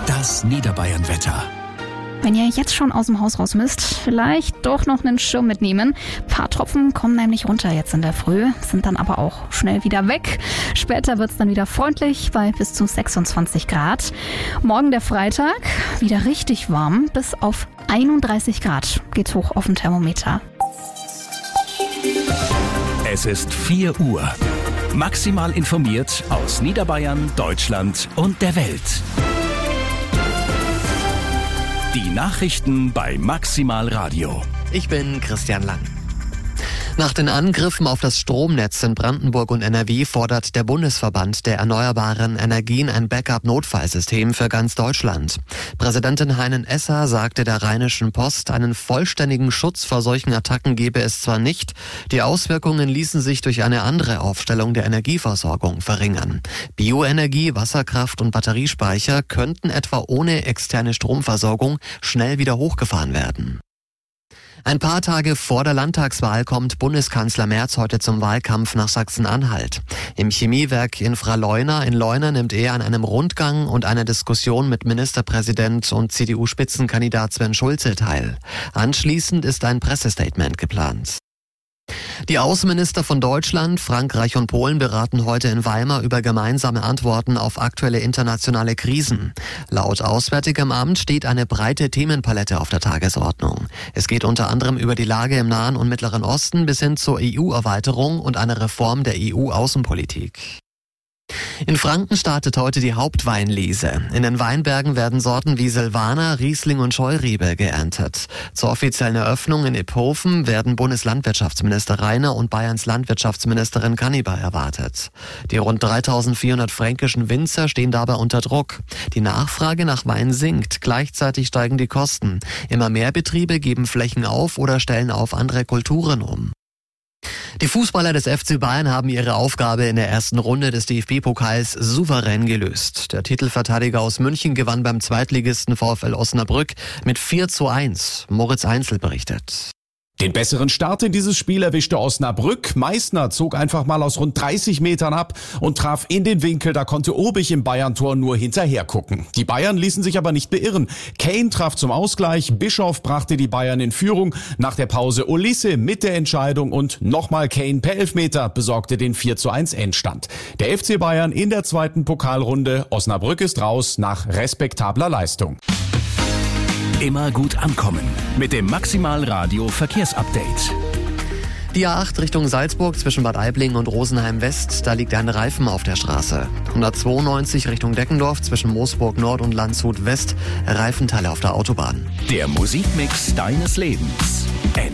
Das Niederbayern-Wetter. Wenn ihr jetzt schon aus dem Haus raus müsst, vielleicht doch noch einen Schirm mitnehmen. Ein paar Tropfen kommen nämlich runter jetzt in der Früh, sind dann aber auch schnell wieder weg. Später wird's dann wieder freundlich bei bis zu 26 Grad. Morgen der Freitag, wieder richtig warm, bis auf 31 Grad geht's hoch auf dem Thermometer. Es ist 4 Uhr. Maximal informiert aus Niederbayern, Deutschland und der Welt. Die Nachrichten bei Maximal Radio. Ich bin Christian Lang. Nach den Angriffen auf das Stromnetz in Brandenburg und NRW fordert der Bundesverband der erneuerbaren Energien ein Backup-Notfallsystem für ganz Deutschland. Präsidentin Heinen-Esser sagte der Rheinischen Post, einen vollständigen Schutz vor solchen Attacken gebe es zwar nicht, die Auswirkungen ließen sich durch eine andere Aufstellung der Energieversorgung verringern. Bioenergie, Wasserkraft und Batteriespeicher könnten etwa ohne externe Stromversorgung schnell wieder hochgefahren werden. Ein paar Tage vor der Landtagswahl kommt Bundeskanzler Merz heute zum Wahlkampf nach Sachsen-Anhalt. Im Chemiewerk Infraleuna in Leuna nimmt er an einem Rundgang und einer Diskussion mit Ministerpräsident und CDU-Spitzenkandidat Sven Schulze teil. Anschließend ist ein Pressestatement geplant. Die Außenminister von Deutschland, Frankreich und Polen beraten heute in Weimar über gemeinsame Antworten auf aktuelle internationale Krisen. Laut Auswärtigem Amt steht eine breite Themenpalette auf der Tagesordnung. Es geht unter anderem über die Lage im Nahen und Mittleren Osten bis hin zur EU-Erweiterung und einer Reform der EU-Außenpolitik. In Franken startet heute die Hauptweinlese. In den Weinbergen werden Sorten wie Silvaner, Riesling und Scheurebe geerntet. Zur offiziellen Eröffnung in Iphofen werden Bundeslandwirtschaftsminister Rainer und Bayerns Landwirtschaftsministerin Kannibar erwartet. Die rund 3400 fränkischen Winzer stehen dabei unter Druck. Die Nachfrage nach Wein sinkt, gleichzeitig steigen die Kosten. Immer mehr Betriebe geben Flächen auf oder stellen auf andere Kulturen um. Die Fußballer des FC Bayern haben ihre Aufgabe in der ersten Runde des DFB-Pokals souverän gelöst. Der Titelverteidiger aus München gewann beim Zweitligisten VfL Osnabrück mit 4:1. Moritz Einzel berichtet. Den besseren Start in dieses Spiel erwischte Osnabrück. Meißner zog einfach mal aus rund 30 Metern ab und traf in den Winkel. Da konnte Obig im Bayern-Tor nur hinterher gucken. Die Bayern ließen sich aber nicht beirren. Kane traf zum Ausgleich. Bischof brachte die Bayern in Führung. Nach der Pause Olise mit der Entscheidung und nochmal Kane per Elfmeter besorgte den 4:1 Endstand. Der FC Bayern in der zweiten Pokalrunde. Osnabrück ist raus nach respektabler Leistung. Immer gut ankommen mit dem Maximal Radio Verkehrsupdate. Die A8 Richtung Salzburg zwischen Bad Aibling und Rosenheim West, da liegt ein Reifen auf der Straße. 192 Richtung Deckendorf zwischen Moosburg Nord und Landshut West, Reifenteile auf der Autobahn. Der Musikmix deines Lebens.